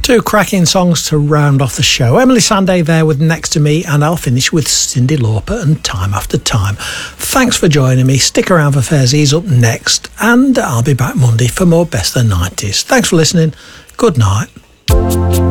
Two cracking songs to round off the show. Emily Sandé there with Next to Me, and I'll finish with Cyndi Lauper and Time After Time. Thanks for joining me. Stick around for Fairzies up next, and I'll be back Monday for more Best of the 90s. Thanks for listening. Good night.